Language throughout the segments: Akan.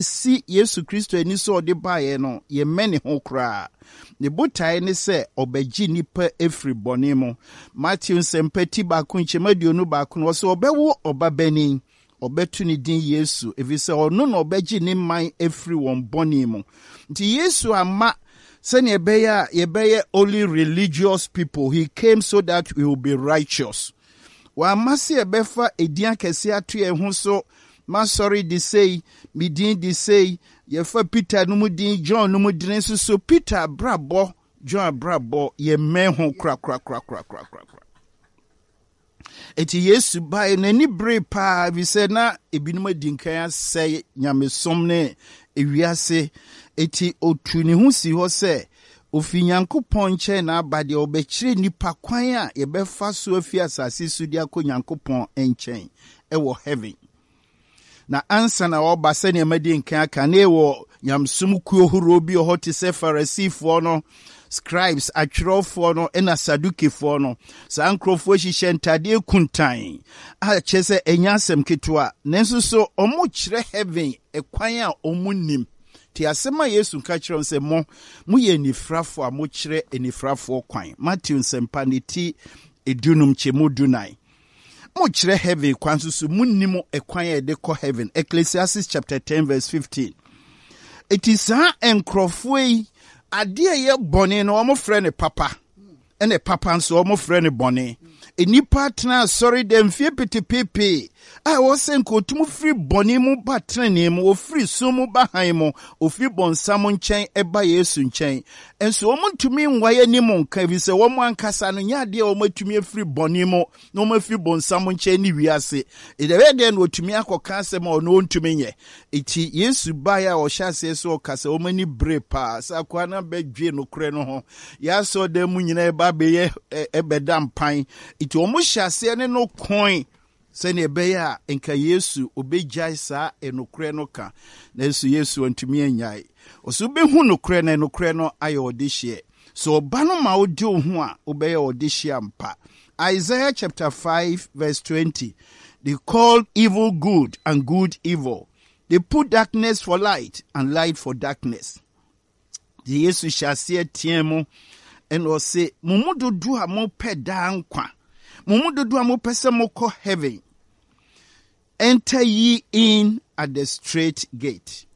si Yesu Kristo ani so ode bae no ye mene ho kra ne botae ne se obegi nipa efri bone mo Matthew sempati ba ko nchemaduonu ba ko no so obewo obabani obetu ne din Yesu evise ono na obegi ne man efri won bone mo nti Yesu ama sene yebeye only religious people. He came so that we will be righteous. Wa masi ebefa edian kese atu ehun so ma sorry di say mi din di say yefa Peter no mu din John no mu din so Peter brabo John brabo ye men ho kra eti Yesu bai nani bre pa vi se na ebinom adinkan asɛ nyamesom ne ewiase eti otu ne ho si ho se ofi Nyankopɔn nkyɛ na abade obɛkyerɛ nipa kwan a yɛbɛfa so afi asase so di akɔ Nyankopɔn nkyɛn ɛwɔ heaven na ansa na ɔba sɛ ne amadi nkan aka na ɛwɔ nyamsom kuo horo bi ɔhɔ te sɛ Farisifoɔ no scribes atwerɛfoɔ no ɛna Sadukifoɔ no saa nkurɔfoɔ hyehyɛ ntadeɛ kuntan a kyerɛ sɛ ɛnya asɛm ketewa nanso so ɔmo kyerɛ heaven ɛkwan a ɔmo nim ti asɛm a Yesu ka kyerɛ sɛ mo yɛ nifrafo a mo kyerɛ enifrafo kwan Matthew nsɛmpa ne ti edunum kyemu dunai mo kyerɛ heaven kwan so mo nim ɛkwan a ɛde kɔ heaven Ecclesiastes chapter 10 verse 15 it is enkrɔfo yi ade yɛ bɔne no ɔmo frɛ ne papa ɛne papa nso ɔmo frɛ ne bɔne enipa tena sorry dem fie petepepe a wɔsɛ nkotum firi bɔne mu ba trene mu ofiri sum mu ba han mu ofi bɔnsam nkyɛn ɛba Yesu nkyɛn enso wɔn ntumi nwaye ni mu nka bi sɛ wɔn ankasa no nya de wɔn atumi afiri bɔne mu na wɔn afiri bɔnsam nkyɛn ni wiase edebe de na otumi akɔka asɛm a ɔno ntumi nyɛ eti Yesu bae a ɔhyɛ ase so ɔkasa wɔn ani bre pa sa kwa na bɛdwe no kore no ho ya so da mu nyina ɛba bɛyɛ ɛbɛda mpan eti wɔn hyɛ ase ne no coin sɛne ɛbɛyɛ a nka Yesu obegyae saa enokore no ka na Yesu antumi anyae ɔso behu nokore na enokore no ayɛ ɔde hye so ɔba no ma odi ho a obɛyɛ ɔde hye ampa Isaiah chapter 5 verse 20 they called evil good and good evil they put darkness for light and light for darkness the Yesu hyase tie mu and ɔse mumudodo a mo pɛ da nkwa mumudodo a mo pɛ sɛ mo kɔ heaven enter ye in at the straight gate.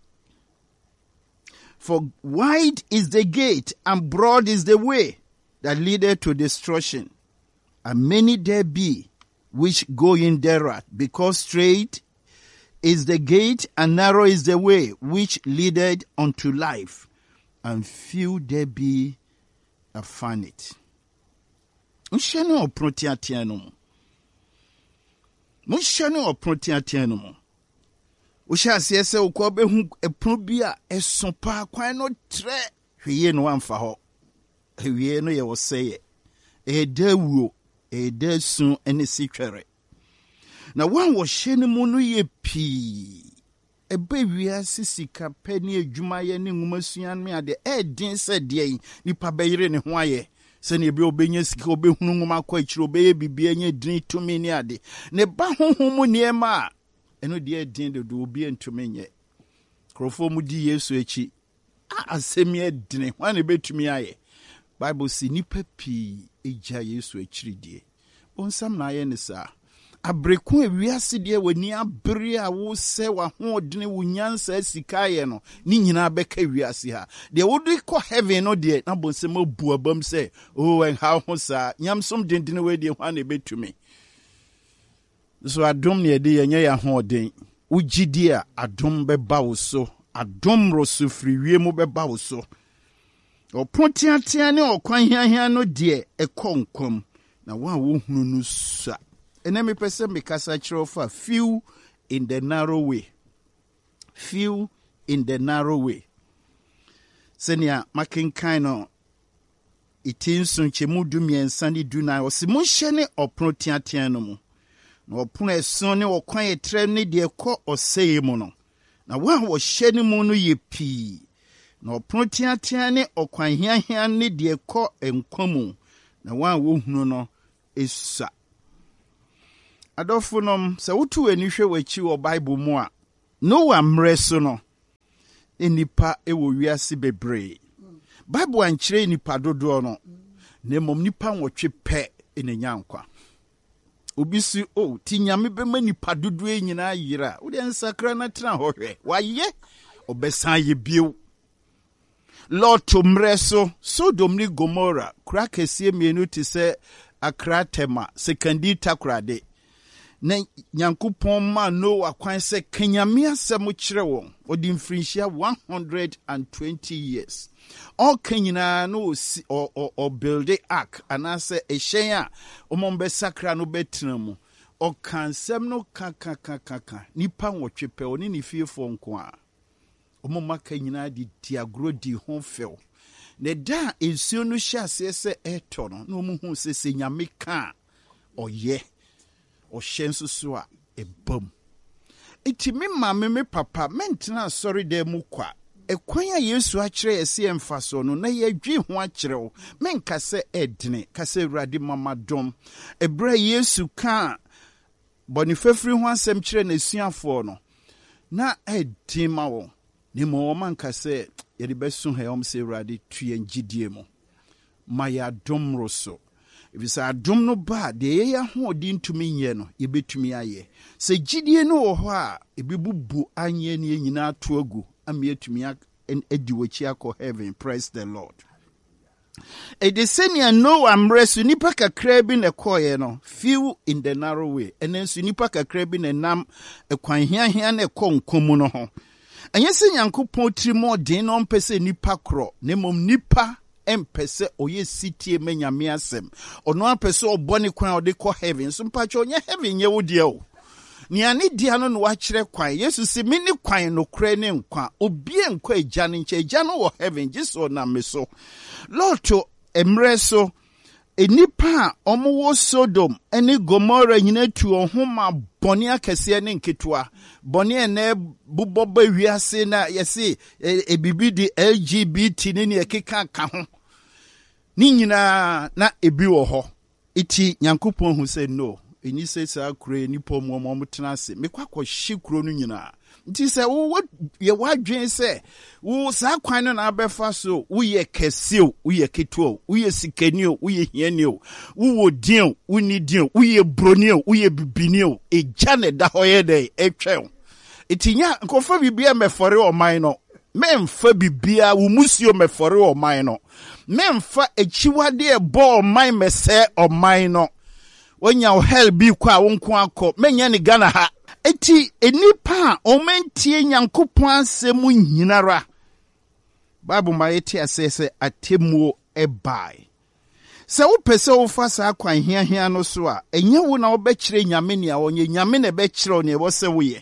For wide is the gate and broad is the way that leadeth to destruction. And many there be which go in thereat, because straight is the gate and narrow is the way which leadeth unto life. And few there be that find it. Mushano oprotiatia no mo. Usha asiese ukwa behu epro bi a eson pa kwan no tre hwie no amfa ho. Hwie no ye wo seye. Edawuo, edasun ene sitwere. Na wan wo hye ne mu no ye pii. Ebe wia sisika pani adwuma ye ne nwumasuan me ade edin se de nipa beyire ne ho aye. Sene ebe obenya sika obehunu nwoma kwa akiro obeye bibia nya din tumi ne ade ne ba honhom niema eno de din de obi entumi nye krofo mu di Yesu echi asemi edine wan betumi aye Bible si nipa pi eja Yesu echiri die onsam na aye ne sa abreku ewiase de wani abre a wo se wa ho odene wo nyansa sika ye no ni nyina beka wiase ha de wodi kɔ heaven no de na bonsem abu abam se oh en ha ho sa nyamsom dendene we de hwa na betumi so adom ne de yenye ya ho den ugidi a adom beba wo so adom roso friwie mu beba wo so opontiatia ne okwan hiahia no de ekonkom na wa wo hunu no sa enemy person mikasa chirofa few in the narrow way. Few in the narrow way. Senia makinkan no itinsun chemu du miensa ni du na osi mo hye ne opno tiatia no mu. Na opno eson ne okwan etre ne de kɔ oseye mu no. Na wa wo hye ne mu no ye pii. Na opno tiatia ne okwan hiahia ne de kɔ enkwamu. Na wa wo hunu no esa Adofunom se wotu ani hwe wachi wo Bible mu a Noah mre so no enipa ewo wiase bebree. Bible ankyerɛ nipa dodoɔ no. Ne mom nipa nwɔtwe pɛ enenya nkwa. Obi si ti nyame bɛma nipa dodoɔ nyinaa yira. Wo de nsakra na tena hɔ hwɛ. Wayɛ obesan ye bio. Lord Tumreso, Sodom ni Gomorrah, kura kɛseɛ mienu te sɛ Akra Tema, sekandi takrade. Na Nyankopɔn ma Noah kwan sɛ kenyame asɛm kyerɛ wɔn. Odi mfirinhyia 120 years. All kenyina no or build the ark anase ɛhyɛn a ɔmɔ bɛsakra no bɛtena mu. Ɔkansɛm no ka nipa nwɔtwe pɛ oni ne fiefo nko a. Ɔmɔ maka nyina di agro di ho fɛw. Ne da ensuo no hyɛ aseɛ sɛ ɛtɔ no na ɔmɔ hu sɛ nyame ka ɔyɛ ɔhyɛ nso so a ɛbam. Iti me maame me papa mentena asɔre dɛ mu kwa. Ekwan a Yesu akyerɛ yɛse ɛmfa so no na yɛdwi ho akyerɛw. Menka sɛ ɛdene, ka sɛ Awurade mama dom. Ɛbrɛ Yesu ka bɔnefafiri ho asɛm kyerɛ n'asuafoɔ no. Na ɛdene ma wɔn. Ne mo manka sɛ yɛde bɛso ha yɛm sɛ Awurade tu yɛn gyidie mu. Ma yɛadom ro so. Ebisa adom no ba de yɛyɛ ahoɔden ntumi nyɛ no yɛbɛtumi ayɛ. Sɛ gyidie no wɔ hɔ a ebibubu anyɛ ne nyinaa to agu. Edi wachi akɔ heaven. Praise the Lord. Edesenia Noah mresu nipa kakra bi na kɔɛ no few in the narrow way. Enenso nipa kakra bi na nam ekwan hia na ɛkɔ nkomu no ho. Ɛnyɛ sɛ Nyankopɔn tirimo den no mpɛsɛ nipa korɔ. Ne mom nipa empɛsɛ oyɛ sitie me nyame asɛm. Ɔno apɛsɛ ɔbɔ ne kwan ɔde kɔ heaven. So mpacho ɔnyɛ heaven nyɛ wo deɛ o. Niani dia no wachire kwan. Yesu si mini kwan no kre ne nkwa. Obie nkwa agya ne nche. Agya no wɔ heaven. Jiso na meso. Lord to emre so. Enipa ɔmo wɔ Sodom ene Gomorrah nyina tu ɔhoma bɔne akɛseɛ ne nketewa. Bɔne ene bubɔba wiase na yɛse ebibi di LGBT ne ɛkeka ka ho. Ni nyina na ebi wɔ hɔ. Iti Nyankopɔn hu sɛ no. Eni se sa kure ni pom mo tena se mekwa kɔhye kuro no nyina nti sɛ wo ye wadwen sɛ wo sa kwan no na abefa so wo ye kɛse o wo ye keto wo ye sikani o wo ye hiani o wo din o wo ni din wo ye broni o wo ye bibini o egya ne da hoye de etwɛn etinya nkofa bibia mefore ɔman no memfa bibia wo musio mefore ɔman no memfa echiwade ɛbɔ ɔman mɛsɛ ɔman no. Wonya hell bi kwa wonko akɔ menya ne Ghana ha eti enipa omentie Nyankopɔn asɛm nyinara Bible ma yeti asese atemuo ebai sɛ wopɛsɛ wofa saa kwan hia no so a enye wo na wobɛkyerɛ nyame ne a onye nyame na bɛkyerɛ ne wo sɛ woyɛ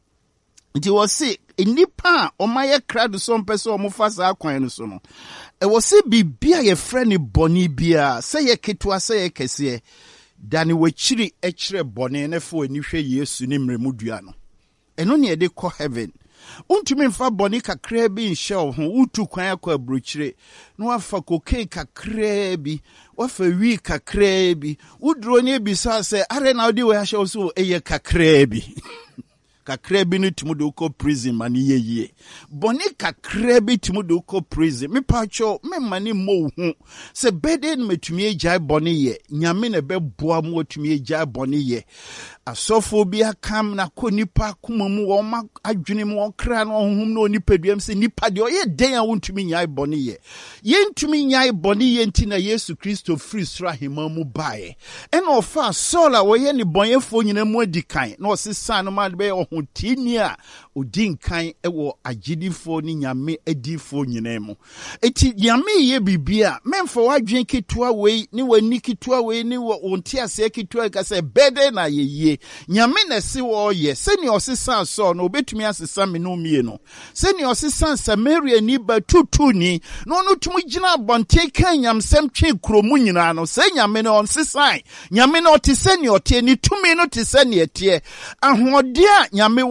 nti wo se enipa omaye krado so mpɛsɛ omofa saa kwan no so no wo se bibia ye frɛ ne bɔne bia sɛ ye ketwa sɛ ye kɛseɛ Dani wachiri echire bone nefo enihwe Yesu ni mremudua no. Eno ni ede ko heaven. Untumi mfa bone kakra bi nhye wo ho utu kwan akɔ abrochire. No afa koke kakra bi, wafa wi kakra bi. Udro ni ebisa sɛ are na odi we ahye wo so eye kakra bi. Kakra bi no tumudo ko prison mani yeye. Bone kakra bi tumudo ko prison. Me pacho me mani mo hu. Se beden metumi agya bone ye. Nyame na be boa mo tumi agya bone ye. Asofo bi akam na ko nipa kuma mu wo ma adwene mu okra na ohum na onipaduam se nipa de oyɛ den a wontumi nyai bone ye. Ye ntumi nyai bone ye nti na Yesu Kristo free sra hema mu bae. Ɛna ofa Saul a woyɛ ne bonyefo nyina mu adikan. Na osesa no ma be hotini a odin kan ewo agidifo ni nyame adifo nyina mu eti nyame ye bibia memfa wadwen ketua wei ni wani ketua wei ni wonti ase ketua ka se bede na ye nyame na se wo ye se ni osesa so no obetumi asesa me no mie no se ni osesa Samaria ni batutu ni no no tumu gina bonte kan nyamsem twe kromu nyina no se nyame no onsesa nyame no te se ni ote ni tumi no te se ni etie ahode a nyame wo no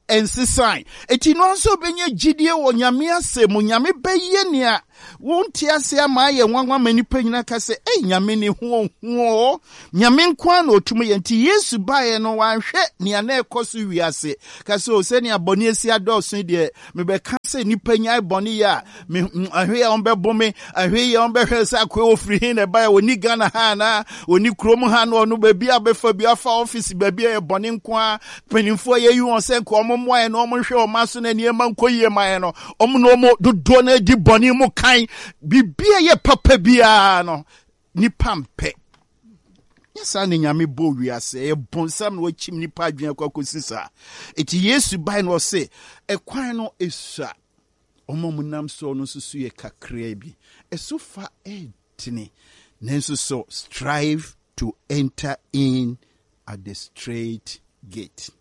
ensisan eti no nso benye gidie wo nyame asem nyame beye nea wonti ase ama ye nwanwa manipa nyina ka se nyame ne ho nyame nkwa na otum ye nti Yesu bae no wanhwe nea na ekoso wiase ka se o se nea boni esi adoso de mebeka se nipa nya boni ya ahwe ya onbebo me ahwe ya onbehwe se akwa ofiri hin na bae oni Ghana ha na oni krom ha no no baby abefa bi afa office baby e boni nkwa penimfo ye yi won se nko omo ye no omo hwe o maso na niema nkoyie man no omo no omo dodo na di boni mu kan bibia ye papa bia no nipa mpe yesa ne nyame bo wiase e bonsam no chim nipa adwen akokosisa eti Yesu bai no se ekwan no esua omo munam so no susu ye kakra bi esufa etini nenso so strive to enter in at the straight gate.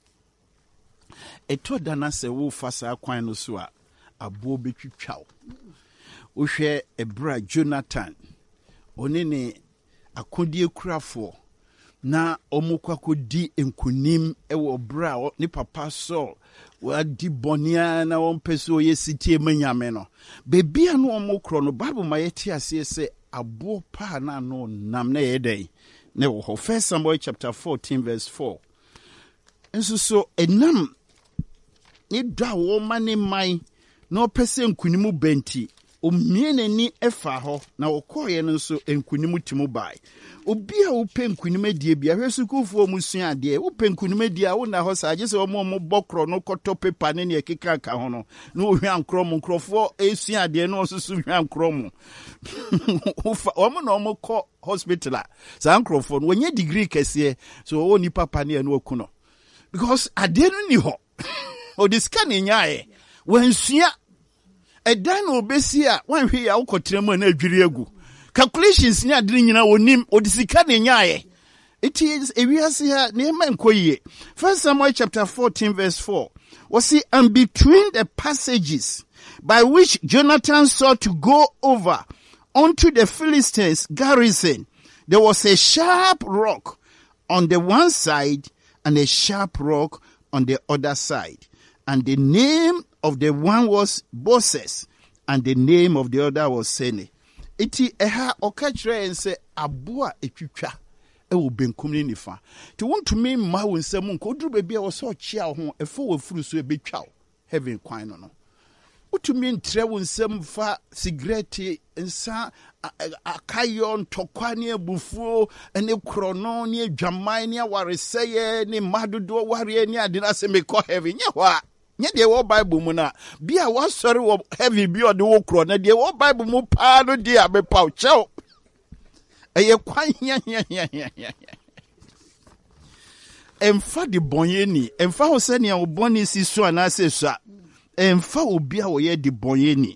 Eto dana se wo fasa kwan no so a abo betwitwaw. Wo hwe ebra Jonathan onene akodie kurafo na omukwakodi enkunim ewo bra ni papa so wadi bonia na wonpeso ye sitie manyame no bebia no omukro no Bible mayeti ase se abo pa na no nam na yedai ne wo 1 Samuel chapter 14 verse 4 enso so enam ni dwa wo mane mai na opese nkunimu benti omiene ni efa ho na okoye no so enkunimu timu bai obia wo pe nkunim die bia hwesukufo musua ade wo pe nkunim die a wo na ho sa age se omo bokro no koto paper ne ne ekeka ka ho no na wo hwan krom nkrofo esua ade no so hwan krom omo na omo ko hospital a sa nkrofo no wonye degree kese so wo ni papa ne no akuno because ade no ni ho o discan nyae wansua edan no obesi a wanhwe ya ukotremu na adwiri agu calculations ni adini nyina wonim odisika ne nyaaye it is ewiase ha ne man koyie 1 Samuel chapter 14 verse 4 was see and between the passages by which Jonathan sought to go over onto the Philistines garrison there was a sharp rock on the one side and a sharp rock on the other side, and the name of the one was Boses, and the name of the other was Sene. Iti eha okachre ense aboa etwitwa ewo benkum ni nifa. Ti wontumi ma wo nsam nko duru bebi a wo so chia ho efo wo furu so ebetwa heaven kwan no. Utumi ntre wo nsam fa cigarette nsa akayo ntokwa ne abufuo ene krono ne adwaman ne awareseye ne madodo ware ne ade na se mekọ heaven nye ho a nye de wo Bible mu na bia wo sori wo heavy bi o de wo kro na de wo Bible mu pa no de abepaw chew eye kwan ya emfa de bonyeni emfa ho se ne wo boni si so anase so emfa obi a wo ye de bonyeni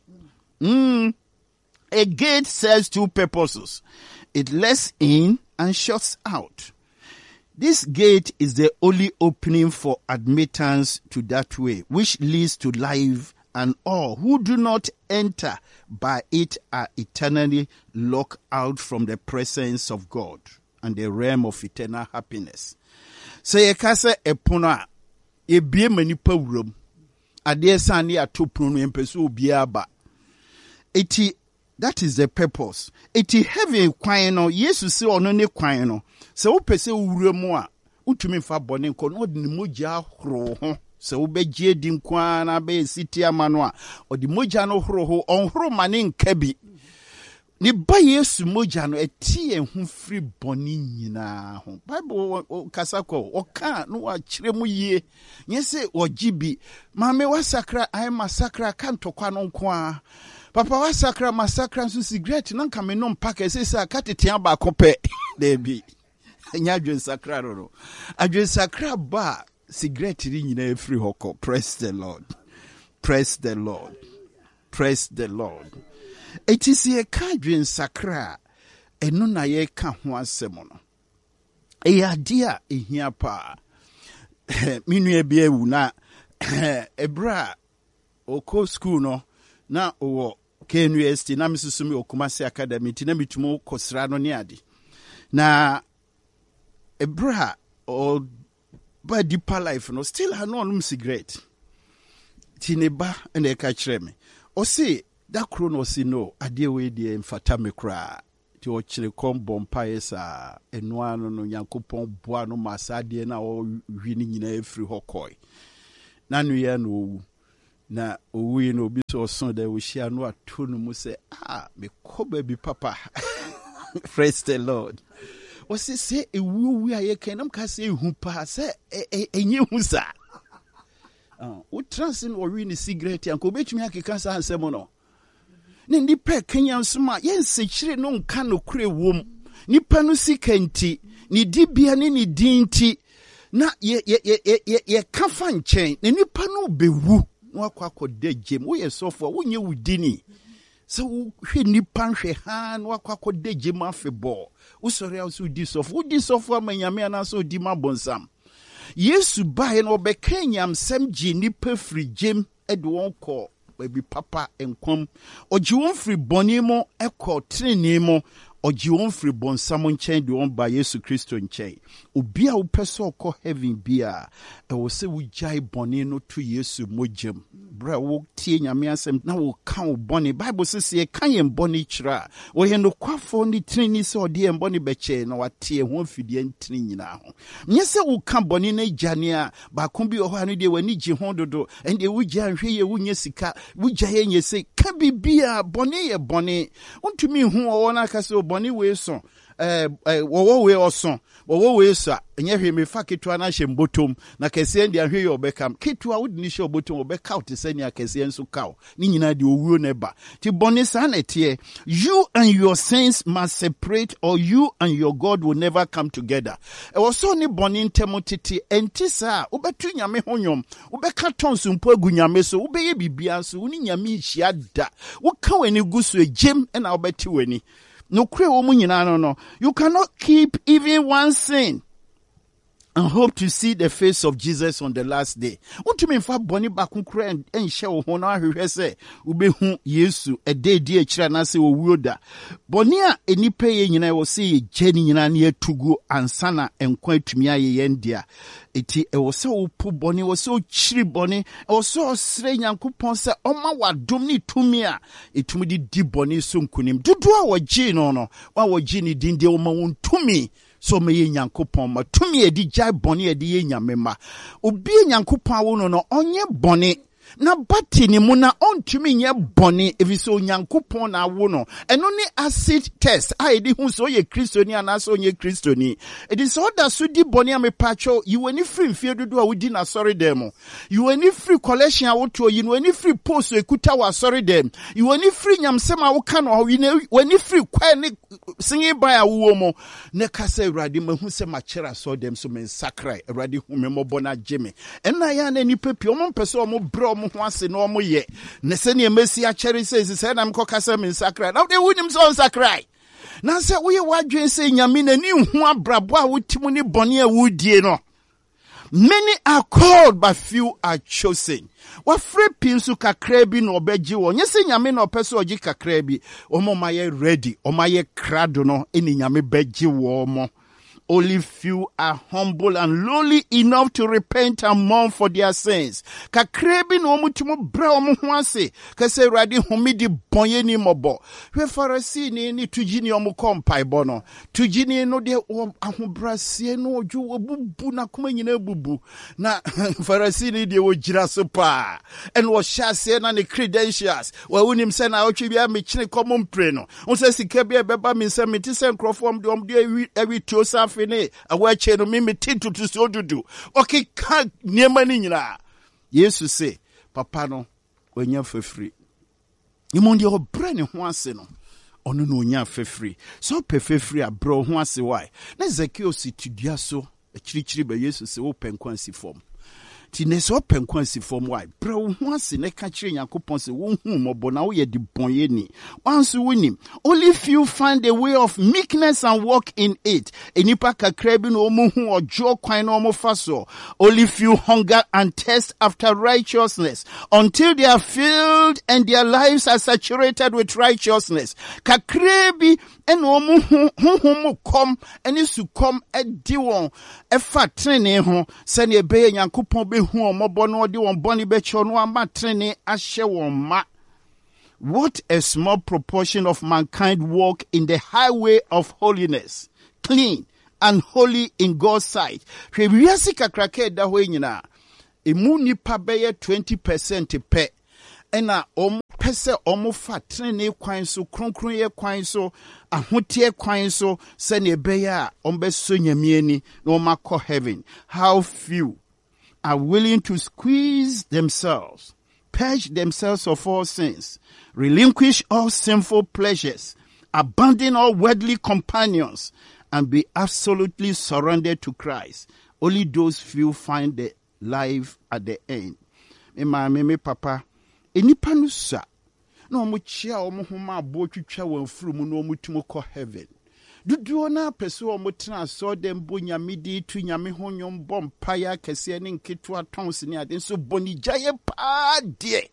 A gate serves two purposes. It lets in and shuts out. This gate is the only opening for admittance to that way, which leads to life, and all who do not enter by it are eternally locked out from the presence of God and the realm of eternal happiness. So ye kase epona e bie manipa wuram ade sane atopunu no empeso obia ba. Eti that is the purpose. Eti heaven kwan no Yesu se ono ne kwan no se wo pese wuram a utumi fa bone nko no de mogya horo ho se wo begye di nkwa na be siti amano a odi mogya no horo ho onhoro mane nka bi ni ba Yesu mogya no eti ehun free bone nyina ho Bible kasako oka no wa kire mu yie nyese ogibi mame wasakra ai masakra kan tokwa no nko a papa wasakra masakra so cigarette nan ka me no mpaka sesa katetia ba kope debi nya adwen sakra ro adwen sakra ba cigarette ri nyina efiri hoko. Praise the Lord, praise the Lord, praise the Lord. It is a kadwen sakra eno na ye ka ho asem no e adia ehia pa minu e bia wu na ebra oko school no na owo KNUST na misusumi Okumasi Academy ti na mitumo kosra no ne ade na ebra o ba deeper life no still ha no cigarette Tineba and a catch me. Or say, that chrono see no, a dear way dear and fatamicra. To actually come bompaesa and one no yankupon buano masadi na o winning in every hokoi. Nanu ya no na we no be so son that we share no atunu mu say me ko baby papa. Praise the Lord. O say e wu we aye kenam ka say hu pa say enye hu sa. O transin o wi ni cigarette anko betumi akeka sa ansem no. Ne nipa Kenya nsoma yensechire no nka no kure wom nipa no sikanti ni dibia ne ni dinti na ye kafa nchen ne nipa no bewu no akwakoda gem wo ye sofo wo nye wudini so hwe nipa hwe ha no akwakoda gem afebo wo sori aso di sofo amanyame ana so di mabonsam Yesu bae no be Kenya msem ji nipa firi gem ede won ko baby papa enkom oji won free boni mo ekọ trene mo oji won free bonsam nchen de won ba Yesu Kristo nchen obi a wo pese okọ heaven bia e wo se wo jai boni no to Yesu mojem bra wo tie nyame asem na wo kan wo boni Bible says ye kan ye boni kira wo he no kwafo ni trene se ode ye boni beche na watie ho fidie ntini nyina ho nye se wo kan boni na jane a ba kon bi ho anu de wani ji ho dodo ende wo gya hwe ye wo nya sika wo gya ye nya se ka bibia boni ye boni untumi hu wo na ka se boni we so wo we oso wo we so enye hwe me fa ketua na hye mbotom na kese ndi ahwe ye obekam ketua wo ni hye obotom obeka out se ni akese enso kaw ni nyina de owuo na ba ti boni sa na tie you and your sins must separate or you and your God will never come together e wo so ni boni ntemo tete enti sa obetu nyame honyom obeka tonso mpo agu nyame so obeye bibia so uni nyame hia da wo ka wani gusu egem na obeti wani no kre wo mu nyina no you cannot keep even one sin and hope to see the face of Jesus on the last day. Untumi mfa boni bakunkure enhye wo ho na ahwehwe se ubehu Yesu ededi akira na se owuo da. Boni a enipe ye nyina wo se ye jeni nyina na atugu ansana enkwa atumi aye yendia. Eti e wo se opu boni wo se ochiri boni wo se osre Nyankopon se oma wadom ni tumi a etumi di boni so nkunim. Dudu a wo gi no wa wo gi ni dinde wo ma won tumi so me ye Nyankopon ma tumi edi jai boni edi ye nyame ma obi Nyankopon wo no onye boni na bati ni mu na ontumi nye boni eviso Nyankopon na wo no eno ni acid test a edi hu so ye kristoni ana so ye kristoni edi so da so di boni amepacho yiweni free mfie dodo a wodi na sorry dem yiweni free collection a woto yiweni free post ekuta wa sorry dem yiweni free nyamsem a wo ka no yiweni free kwa ni singi ba ya wo mo ne kasa Awurade mahu se ma kira so dem so men sakrai Awurade hu me mo bona jeme ena ya na ni pepi o mo mpese o mo bro mo ho ase no mo ye ne se ne mesi a kire se na mko kasa men sakrai na de wunim so sakrai na se wo ye wadwen se nyame na ni hu abrabo a wotimu ni bone a wudie no. Many are called, but few are chosen. Wa free pinsu kakrebi no obeji wo. Nyese nyame no peso oji kakrebi. Omo maye ready. Omaye krado no. Eni nyame beji wo omo. Only few are humble and lowly enough to repent and mourn for their sins. Kakrebi no mutimu bra omu huase. Kase radi humidi bonye ni mobo. We farasi ni tujini omu kompai bono. Tujini no de ahubrasiye no oju wabubu na kume nyine bubu. Na farasi ni de wajira sopa. En washase na ni credentials. Wa uni msena ochibia michini komu mpreno. Unse sikebia beba minse mitise nkrofo mdi ewi tiosa fene awache no mimi tintu tusodudu okay ka niema ni nyina Yesu se papa no onya fefri imondi obra ne ho ase no ono no onya fefri so pefefri abro ho ase why na Zakeo situdua so akirichiri ba Yesu se wo penkwansi fom ti ne so penkwansi fom why bro ho ase ne ka kire Yakopon se wo hu mobo na wo ye di bonye ni once winim only few find a way of meekness and walk in it enipa kakra bi no mo hu ojo kwan no mo faso only few hunger and thirst after righteousness until they are filled and their lives are saturated with righteousness kakra bi eno mo hu kom eni su kom edi won efa trene ho se ne be Yakopon be hu omobo no de won boni be cho no amatrene ahye won ma. What a small proportion of mankind walk in the highway of holiness, clean and holy in God's sight. Hwe wiase kakraka da ho nyina. Emu nipa beye 20% pe. Ena pese fa trene kwan so kronkron ye kwan so ahotie kwan so se ne beya ombeso nyamieni no makọ heaven. How few are willing to squeeze themselves, purge themselves of all sins, relinquish all sinful pleasures, abandon all worldly companions, and be absolutely surrendered to Christ. Only those few find the life at the end. Me papa enipa no sa na omo chia omo homa abo twitwa wan furu na omo tumo kọ heaven. Duduo na pese omo tena so dem bo nyame di tu nyame honyom bom paya kese ne nketu atons ne ade so boni jaye pa de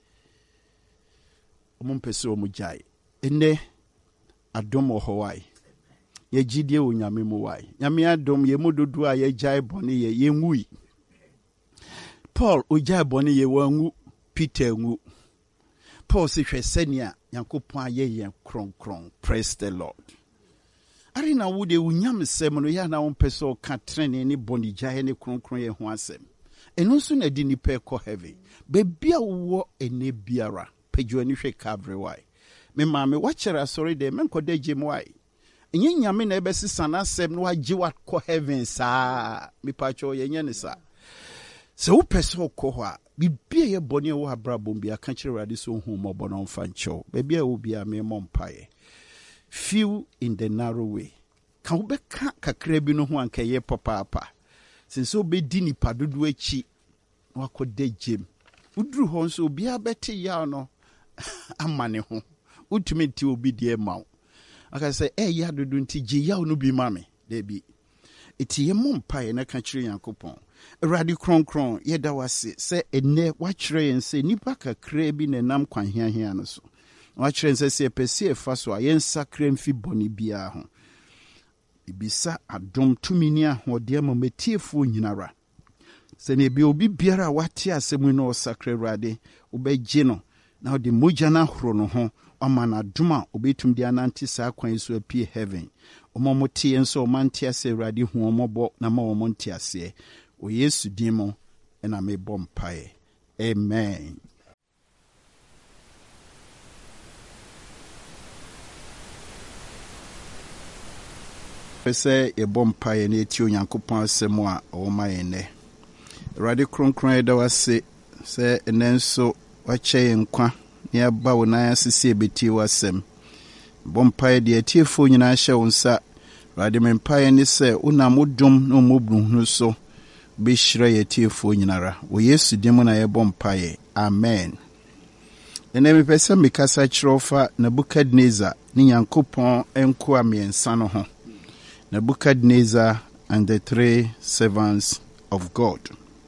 omo pese omo jaye ene adom ohowai ye gidie o nyame mo wai nyame adom ye mododu a ye jaye boni ye nwui. Paul o jaye boni ye wangu, Peter ngu. Paul se hwe senia Yankopon aye yen kronkron. Praise the Lord. Ari na wo de unyam sem no ya na won pese o ka trene ni boni jaye ne kronkron ye ho asem. Eno so na di ni pe ko heaven. Be bia wo ene biara pejo ani hwe Calvary wai. Me ma me wachere sorry de men ko de gem wai. Enye nyame na ebesisa na asem no agi wa ko heaven sa. Me pa cho ye nya ne sa. Se wo pese o ko ho a bibia ye boni wo abrabom bia ka kire rade so hu mo bono mfa ncho bibia wo bia me mo mpae. Few in the narrow way. Kan wo be ka kakra bi no ho anka ye papa since obe di nipa dodo achi wakode gem uduru ho nso bia beti ya no amane ho utumi ti obi die mawo aka say ya dodo nti gi ya no bi mame da bi eti ye mo mpae na ka kire Yankopon Radi kronkron yeda wase se ene wachire yense nipa kakra bi ne nam kwan hiahia no so wachire yense se pese efa so ayensa kremfi boni bia ho ibisa adom tumini ahode amametiefo nyinara se ne bi obi biara wate asemu no sakre rade obegye no na ode moja na horo no ho amana duma obetum dia nanti sa kwan so apie heaven omomote yenso omantia se rade hu omobo na ma omontia ase o Yesu dimo ena me bompae. Amen. Pese e bompae ne ti Onyankopon asemo a o ma ene. Rade kronkron da wase se enenso wache nkwa ne aba wo na asese beti wasem. Bompae de atiefo nyina hye wonsa. Rade mempae ne se unamodom no mobru so. Bishra yetiefo nyinara wo Yesu dimu na ye bompae. Amen. Ene me pese me kasa chirofa Nebukadnezar ni Nyankopon enko amiensa no ho. Nebukadnezar and the three servants of God.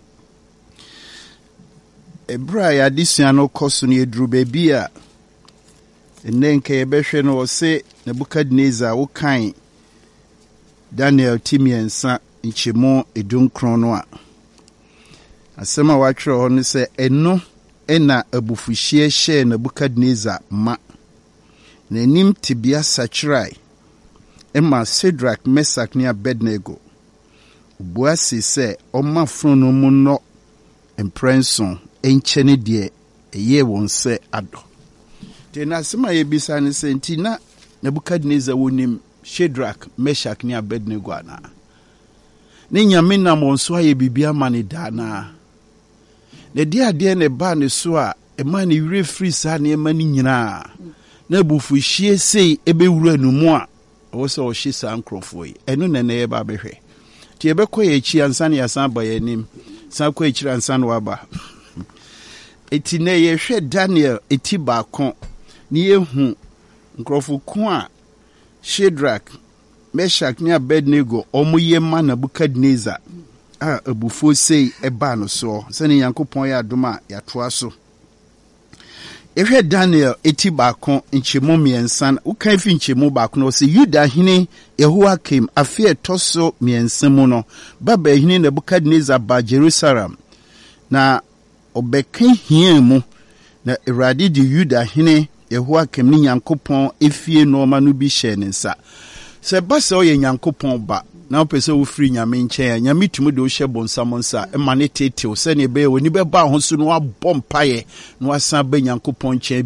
Ebra ya disua no koso ne eduru bebi a ene nke yebehwe no se Nebukadnezar wo kan Daniel timiensa nchemo edunkron no a asema watwere ho ne se eno ena abufuhie hye Nebukadnezar ma nanim tibia sachirai ema Shadrach, Meshach ne Abednego buasi se oma frono mu no emprenson enchene de eye won se ado te na asema ye bisa ne se ntina Nebukadnezar wonim Shadrach, Meshach ne Abednego ana ne nyame na monso aye bibia mane dana ne dia de ne ba ne so a e ma ne wire free sa ne ma ni nyina na bufu hie sei ebe wura numu a wo se o hye sa nkrofo yi eno ne ne ba behwe ti ebe ko ye chi ansa ne yasan ba yanim san ko echira ansa no aba eti ne ye hwe Daniel eti ba kon ne ye hu nkrofo ko a Shadrach, Meshach ne Abednego omuye ma Nebukadnezar a abufo sei eba no so se ne Yankopon ya adoma ya toa so ehwe Daniel eti ba kon nchemu miensan ukan fi nchemu ba kon se Yuda hene Yehoakim afi etoso miensan mu no baba hene Nebukadnezar ba Jerusalem na obeka hia mu na Awurade de Yuda hene Yehoiakim ni Nyankopɔn efie norma no bi hye ne nsa. Se ba se oye Nyankopɔn ba na opese wo firi nyame nkyɛn nyame tumi de wo hye bonsam nsa e ma ne tetew se ne be woni be ba ho so no abɔ mpaye no asan ba Nyankopɔn nkyɛn